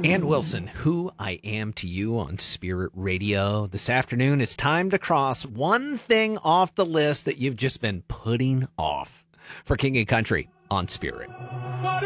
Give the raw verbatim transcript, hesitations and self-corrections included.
Ann Wilson, Who I Am to You on Spirit Radio. This afternoon, it's time to cross one thing off the list that you've just been putting off for King and Country on Spirit.